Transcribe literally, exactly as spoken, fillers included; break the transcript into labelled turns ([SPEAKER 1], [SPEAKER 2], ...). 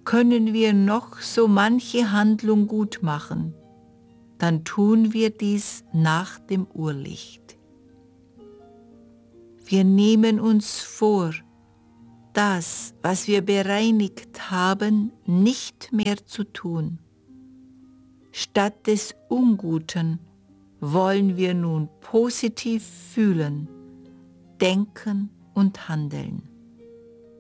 [SPEAKER 1] können wir noch so manche Handlung gut machen, dann tun wir dies nach dem Urlicht. Wir nehmen uns vor, das, was wir bereinigt haben, nicht mehr zu tun. Statt des Unguten wollen wir nun positiv fühlen, denken und handeln.